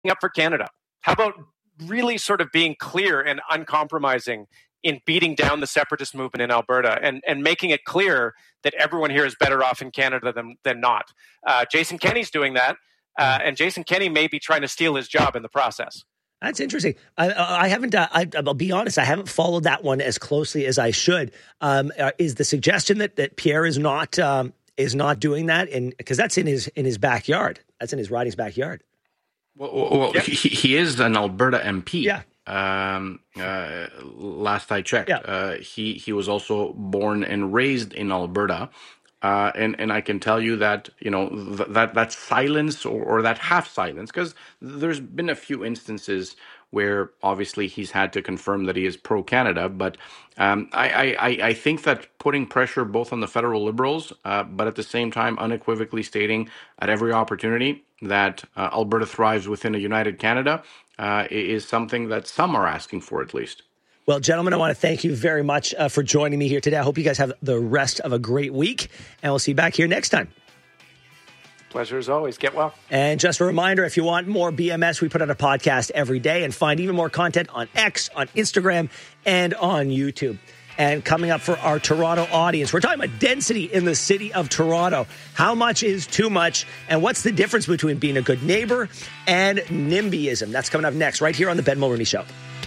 up for Canada? How about really sort of being clear and uncompromising in beating down the separatist movement in Alberta and making it clear that everyone here is better off in Canada than not? Jason Kenney's doing that, and Jason Kenney may be trying to steal his job in the process. That's interesting. I haven't. I'll be honest. I haven't followed that one as closely as I should. Is the suggestion that Pierre is not doing that, because that's in his backyard? That's in his riding's backyard. Well, yeah. he is an Alberta MP. Yeah. Last I checked, he was also born and raised in Alberta. And I can tell you that, that silence or that half silence, because there's been a few instances where obviously he's had to confirm that he is pro-Canada. But I think that putting pressure both on the federal Liberals, but at the same time unequivocally stating at every opportunity that Alberta thrives within a united Canada is something that some are asking for, at least. Well, gentlemen, I want to thank you very much for joining me here today. I hope you guys have the rest of a great week, and we'll see you back here next time. Pleasure as always. Get well. And just a reminder, if you want more BMS, we put out a podcast every day, and find even more content on X, on Instagram, and on YouTube. And coming up for our Toronto audience, we're talking about density in the city of Toronto. How much is too much? And what's the difference between being a good neighbor and NIMBYism? That's coming up next, right here on The Ben Mulroney Show.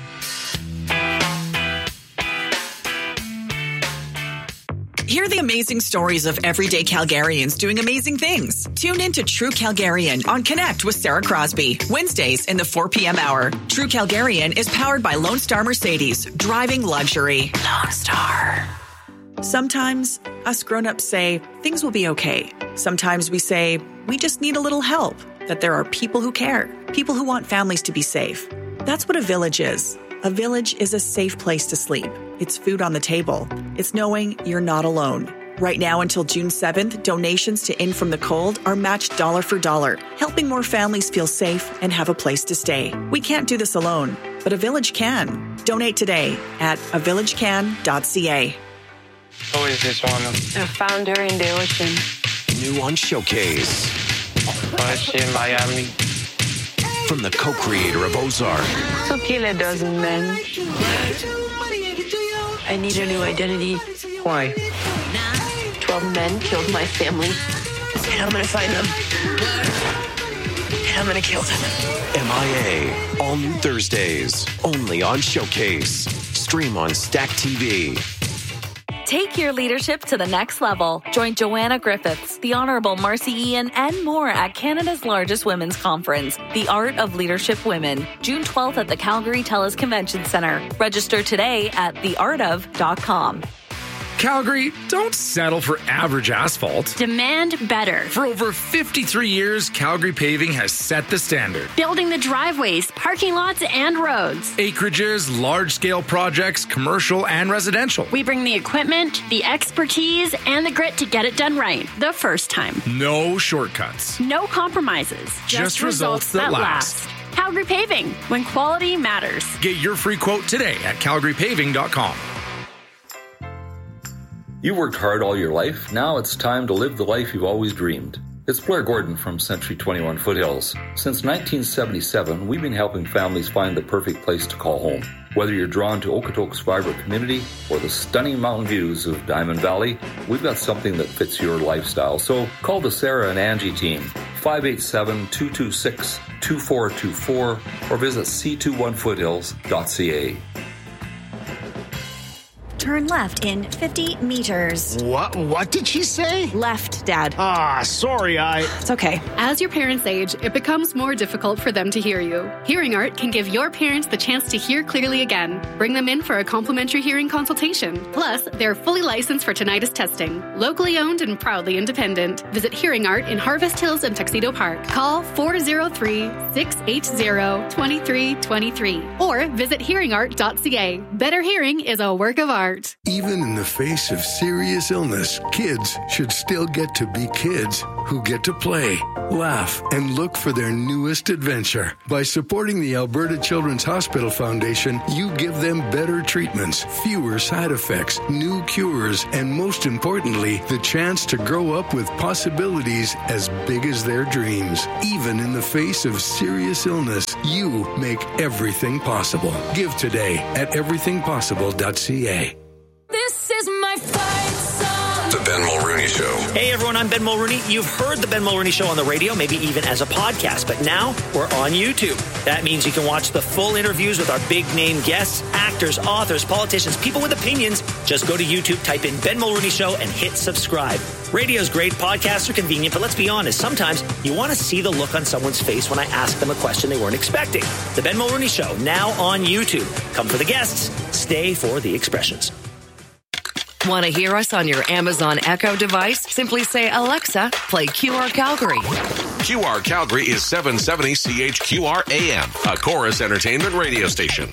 Hear the amazing stories of everyday Calgarians doing amazing things. Tune in to True Calgarian on Connect with Sarah Crosby. Wednesdays in the 4 p.m. hour. True Calgarian is powered by Lone Star Mercedes. Driving luxury. Lone Star. Sometimes us grown-ups say things will be okay. Sometimes we say we just need a little help. That there are people who care. People who want families to be safe. That's what a village is. A village is a safe place to sleep. It's food on the table. It's knowing you're not alone. Right now until June 7th, donations to In From the Cold are matched dollar for dollar, helping more families feel safe and have a place to stay. We can't do this alone, but a village can. Donate today at avillagecan.ca. Who is this one? A founder in the ocean. New on Showcase. Why is she in Miami? From the co-creator of Ozark. So kill a dozen men. I need a new identity. Why? 12 men killed my family. And I'm gonna find them. And I'm gonna kill them. MIA. All new Thursdays. Only on Showcase. Stream on Stack TV. Take your leadership to the next level. Join Joanna Griffiths, the Honourable Marcy Ian, and more at Canada's largest women's conference, The Art of Leadership Women, June 12th at the Calgary TELUS Convention Centre. Register today at theartof.com. Calgary, don't settle for average asphalt. Demand better. For over 53 years, Calgary Paving has set the standard. Building the driveways, parking lots, and roads. Acreages, large-scale projects, commercial and residential. We bring the equipment, the expertise, and the grit to get it done right the first time. No shortcuts. No compromises. Just results that last. Calgary Paving, when quality matters. Get your free quote today at calgarypaving.com. You worked hard all your life. Now it's time to live the life you've always dreamed. It's Blair Gordon from Century 21 Foothills. Since 1977, we've been helping families find the perfect place to call home. Whether you're drawn to Okotoks' vibrant community or the stunning mountain views of Diamond Valley, we've got something that fits your lifestyle. So call the Sarah and Angie team, 587-226-2424, or visit c21foothills.ca. Turn left in 50 meters. What did she say? Left, Dad. Sorry, It's okay. As your parents age, it becomes more difficult for them to hear you. Hearing Art can give your parents the chance to hear clearly again. Bring them in for a complimentary hearing consultation. Plus, they're fully licensed for tinnitus testing. Locally owned and proudly independent. Visit Hearing Art in Harvest Hills and Tuxedo Park. Call 403-680-2323 or visit hearingart.ca. Better hearing is a work of art. Even in the face of serious illness, kids should still get to be kids. who get to play, laugh, and look for their newest adventure. By supporting the Alberta Children's Hospital Foundation, you give them better treatments, fewer side effects, new cures, and most importantly, the chance to grow up with possibilities as big as their dreams. Even in the face of serious illness, you make everything possible. Give today at everythingpossible.ca. This is my fight song. The Ben Mulrooney Show. Hey everyone, I'm Ben Mulrooney. You've heard the Ben Mulrooney Show on the radio, maybe even as a podcast, but now we're on YouTube. That means you can watch the full interviews with our big name guests, actors, authors, politicians, people with opinions. Just go to YouTube, type in Ben Mulrooney Show, and hit subscribe. Radio's great, podcasts are convenient, but let's be honest, sometimes you want to see the look on someone's face when I ask them a question they weren't expecting. The Ben Mulrooney Show, now on YouTube. Come for the guests, stay for the expressions. Want to hear us on your Amazon Echo device? Simply say, Alexa, play QR Calgary. QR Calgary is 770 CHQR AM, a Chorus Entertainment radio station.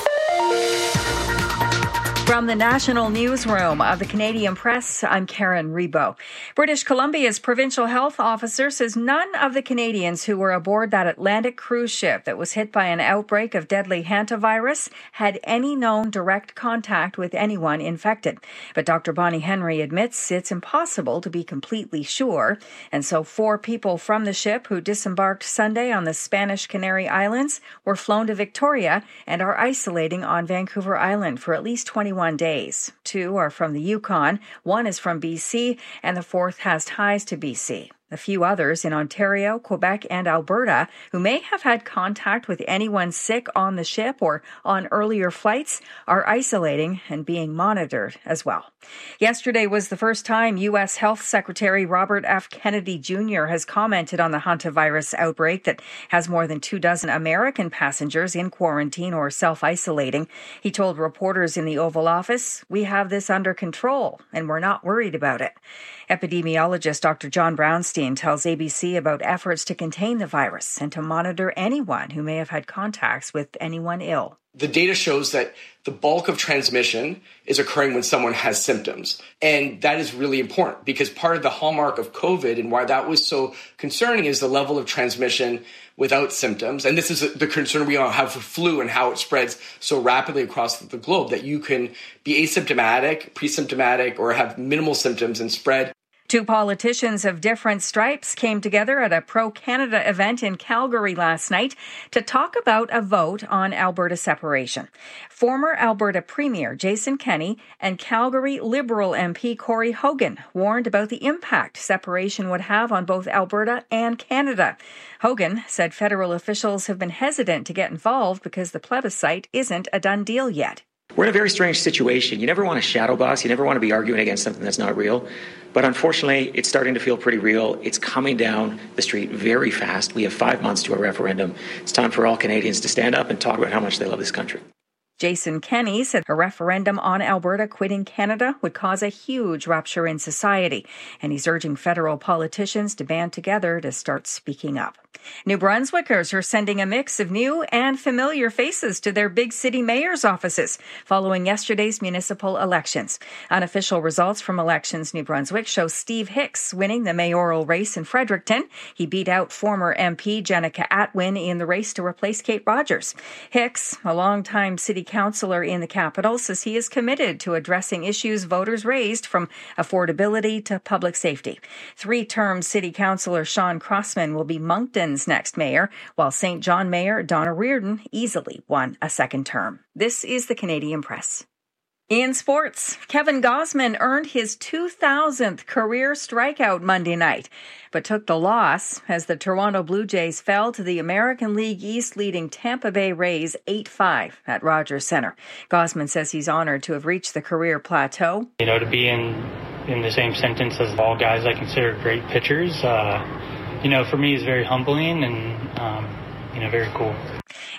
From the National Newsroom of the Canadian Press, I'm Karen Rebo. British Columbia's provincial health officer says none of the Canadians who were aboard that Atlantic cruise ship that was hit by an outbreak of deadly hantavirus had any known direct contact with anyone infected. But Dr. Bonnie Henry admits it's impossible to be completely sure. And so 4 people from the ship who disembarked Sunday on the Spanish Canary Islands were flown to Victoria and are isolating on Vancouver Island for at least 21 days. 2 are from the Yukon, 1 is from BC, and the 4th has ties to BC. A few others in Ontario, Quebec, and Alberta who may have had contact with anyone sick on the ship or on earlier flights are isolating and being monitored as well. Yesterday was the first time U.S. Health Secretary Robert F. Kennedy Jr. has commented on the hantavirus outbreak that has more than 24 American passengers in quarantine or self-isolating. He told reporters in the Oval Office, "We have this under control and we're not worried about it." Epidemiologist Dr. John Brownstein tells ABC about efforts to contain the virus and to monitor anyone who may have had contacts with anyone ill. The data shows that the bulk of transmission is occurring when someone has symptoms. And that is really important because part of the hallmark of COVID and why that was so concerning is the level of transmission without symptoms. And this is the concern we all have for flu and how it spreads so rapidly across the globe that you can be asymptomatic, pre-symptomatic, or have minimal symptoms and spread. 2 politicians of different stripes came together at a pro-Canada event in Calgary last night to talk about a vote on Alberta separation. Former Alberta Premier Jason Kenney and Calgary Liberal MP Corey Hogan warned about the impact separation would have on both Alberta and Canada. Hogan said federal officials have been hesitant to get involved because the plebiscite isn't a done deal yet. We're in a very strange situation. You never want to shadow boss. You never want to be arguing against something that's not real. But unfortunately, it's starting to feel pretty real. It's coming down the street very fast. We have 5 months to a referendum. It's time for all Canadians to stand up and talk about how much they love this country. Jason Kenney said a referendum on Alberta quitting Canada would cause a huge rupture in society, and he's urging federal politicians to band together to start speaking up. New Brunswickers are sending a mix of new and familiar faces to their big city mayor's offices following yesterday's municipal elections. Unofficial results from Elections New Brunswick show Steve Hicks winning the mayoral race in Fredericton. He beat out former MP Jenica Atwin in the race to replace Kate Rogers. Hicks, a longtime city councillor in the capital, says he is committed to addressing issues voters raised from affordability to public safety. 3-term city councillor Sean Crossman will be Moncton's next mayor, while St. John Mayor Donna Reardon easily won a second term. This is the Canadian Press. In sports, Kevin Gausman earned his 2,000th career strikeout Monday night, but took the loss as the Toronto Blue Jays fell to the American League East leading Tampa Bay Rays 8-5 at Rogers Centre. Gausman says he's honored to have reached the career plateau. To be in the same sentence as all guys I consider great pitchers, for me is very humbling and, very cool.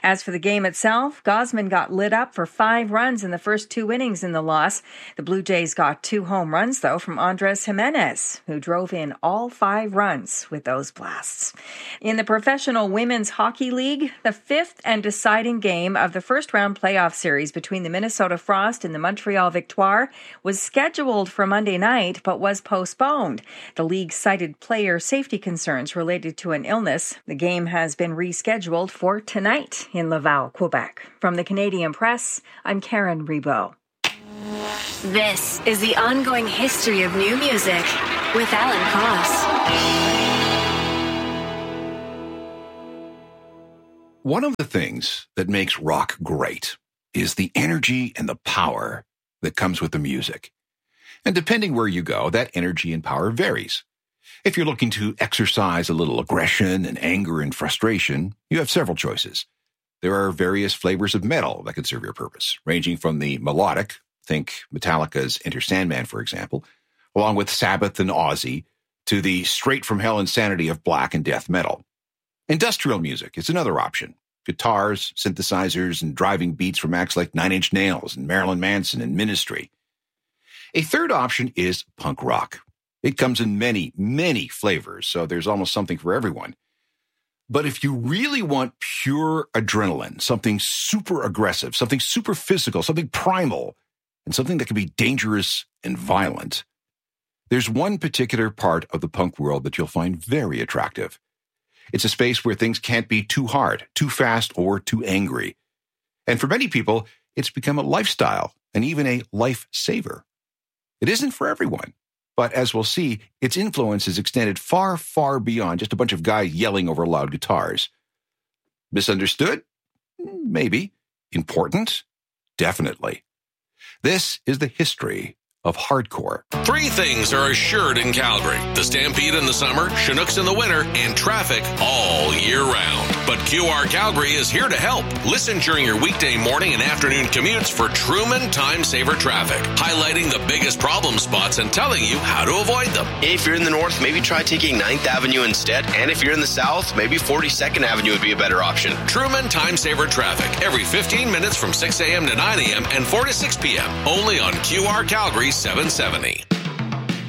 As for the game itself, Gausman got lit up for 5 runs in the first 2 innings in the loss. The Blue Jays got 2 home runs, though, from Andres Jimenez, who drove in all 5 runs with those blasts. In the Professional Women's Hockey League, the 5th and deciding game of the first-round playoff series between the Minnesota Frost and the Montreal Victoire was scheduled for Monday night, but was postponed. The league cited player safety concerns related to an illness. The game has been rescheduled for tonight in Laval, Quebec. From the Canadian Press, I'm Karen Rebo. This is the ongoing history of new music with Alan Koss. One of the things that makes rock great is the energy and the power that comes with the music. And depending where you go, that energy and power varies. If you're looking to exercise a little aggression and anger and frustration, you have several choices. There are various flavors of metal that can serve your purpose, ranging from the melodic, think Metallica's Enter Sandman, for example, along with Sabbath and Ozzy, to the straight-from-hell insanity of black and death metal. Industrial music is another option. Guitars, synthesizers, and driving beats from acts like Nine Inch Nails and Marilyn Manson and Ministry. A third option is punk rock. It comes in many, many flavors, so there's almost something for everyone. But if you really want pure adrenaline, something super aggressive, something super physical, something primal, and something that can be dangerous and violent, there's one particular part of the punk world that you'll find very attractive. It's a space where things can't be too hard, too fast, or too angry. And for many people, it's become a lifestyle and even a lifesaver. It isn't for everyone, but as we'll see, its influence is extended far, far beyond just a bunch of guys yelling over loud guitars. Misunderstood? Maybe. Important? Definitely. This is the history of hardcore. 3 things are assured in Calgary: the Stampede in the summer, Chinooks in the winter, and traffic all year round. But QR Calgary is here to help. Listen during your weekday morning and afternoon commutes for Truman Time Saver Traffic, highlighting the biggest problem spots and telling you how to avoid them. If you're in the north, maybe try taking 9th Avenue instead. And if you're in the south, maybe 42nd Avenue would be a better option. Truman Time Saver Traffic, every 15 minutes from 6 a.m. to 9 a.m. and 4 to 6 p.m. Only on QR Calgary 770.